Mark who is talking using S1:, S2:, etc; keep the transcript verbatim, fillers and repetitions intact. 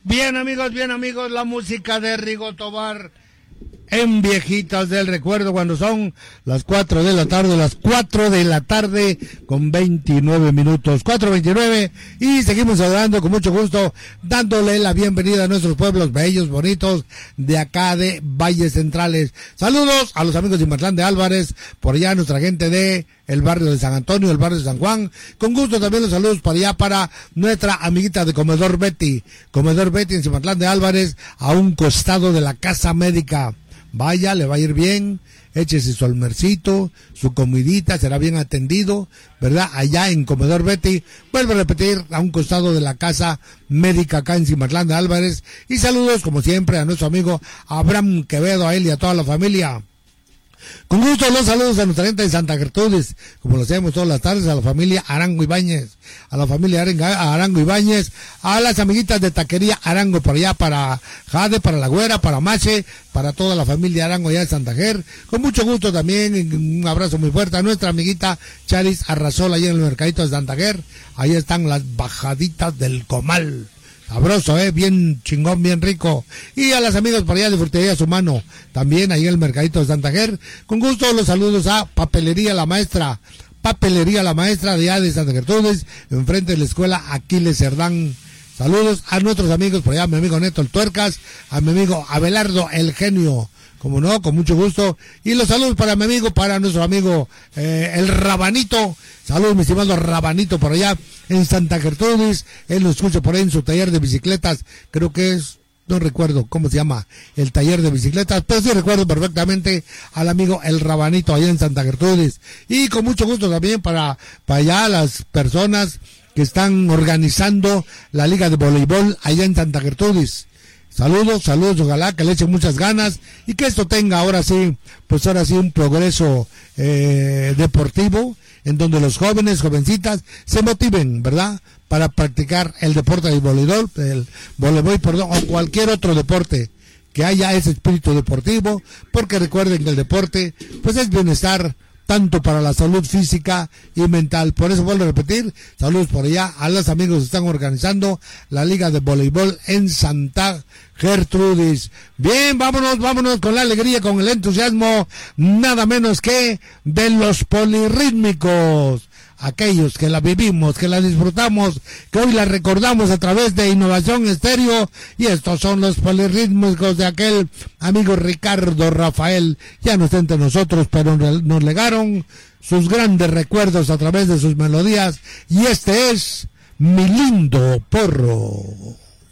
S1: Bien amigos, bien amigos, la música de Rigo Tobar en Viejitas del Recuerdo cuando son las cuatro de la tarde, las cuatro de la tarde con veintinueve minutos, cuatro veintinueve, y seguimos saludando con mucho gusto, dándole la bienvenida a nuestros pueblos bellos, bonitos, de acá de Valles Centrales. Saludos a los amigos de Cimatlán de Álvarez, por allá nuestra gente de el barrio de San Antonio, el barrio de San Juan. Con gusto también los saludos para allá para nuestra amiguita de Comedor Betty, Comedor Betty en Cimatlán de Álvarez, a un costado de la Casa Médica. Vaya, le va a ir bien, échese su almuercito, su comidita, será bien atendido, ¿verdad? Allá en Comedor Betty, vuelvo a repetir, a un costado de la Casa Médica acá en Cimatlán de Álvarez. Y saludos, como siempre, a nuestro amigo Abraham Quevedo, a él y a toda la familia. Con gusto los saludos a nuestra gente de Santa Gertrudis, como lo hacemos todas las tardes, a la familia Arango Ibáñez, a la familia Arango Ibáñez, a las amiguitas de Taquería Arango por allá, para Jade, para La Güera, para Mache, para toda la familia Arango allá de Santa Ger. Con mucho gusto también, un abrazo muy fuerte a nuestra amiguita Charis Arrasola allá en el mercadito de Santa Ger. Ahí están las bajaditas del comal. Sabroso, eh, bien chingón, bien rico. Y a las amigas por allá de Frutería Su Mano, también ahí en el mercadito de Santa Ger. Con gusto los saludos a Papelería La Maestra, Papelería La Maestra de allá de Santa Gertrudis, enfrente de la escuela Aquiles Cerdán. Saludos a nuestros amigos por allá, a mi amigo Neto el Tuercas, a mi amigo Abelardo el Genio, como no, con mucho gusto. Y los saludos para mi amigo, para nuestro amigo eh, el Rabanito. Saludos, mi estimado Rabanito, por allá en Santa Gertrudis. Él lo escucha por ahí en su taller de bicicletas. Creo que es, no recuerdo cómo se llama el taller de bicicletas, pero sí recuerdo perfectamente al amigo el Rabanito allá en Santa Gertrudis. Y con mucho gusto también para, para allá las personas que están organizando la Liga de Voleibol allá en Santa Gertrudis. Saludos, saludos, ojalá que le echen muchas ganas y que esto tenga ahora sí, pues ahora sí un progreso eh, deportivo en donde los jóvenes, jovencitas se motiven, ¿verdad? Para practicar el deporte del voleibol, el voleibol, perdón, o cualquier otro deporte, que haya ese espíritu deportivo, porque recuerden que el deporte, pues es bienestar tanto para la salud física y mental. Por eso vuelvo a repetir, saludos por allá a los amigos que están organizando la Liga de Voleibol en Santa Gertrudis. Bien, vámonos, vámonos con la alegría, con el entusiasmo, nada menos que de los polirrítmicos. Aquellos que la vivimos, que la disfrutamos, que hoy la recordamos a través de Innovación Estéreo, y estos son los polirrítmicos de aquel amigo Ricardo Rafael. Ya no está entre nosotros, pero nos legaron sus grandes recuerdos a través de sus melodías, y este es Mi Lindo Porro.